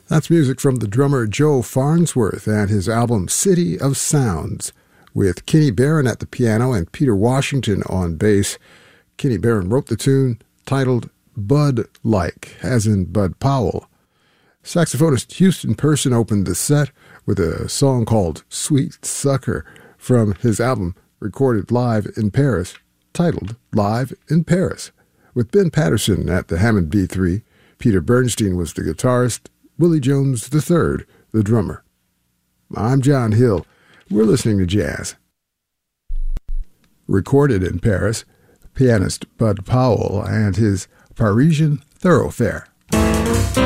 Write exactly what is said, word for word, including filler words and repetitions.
That's music from the drummer Joe Farnsworth and his album City of Sounds, with Kenny Barron at the piano and Peter Washington on bass. Kenny Barron wrote the tune, titled Bud-like, as in Bud Powell. Saxophonist Houston Person opened the set with a song called Sweet Sucker from his album recorded live in Paris, titled Live in Paris, with Ben Patterson at the Hammond B three. Peter Bernstein was the guitarist, Willie Jones the third, the drummer. I'm John Hill. We're listening to jazz. Recorded in Paris, pianist Bud Powell and his Parisian Thoroughfare.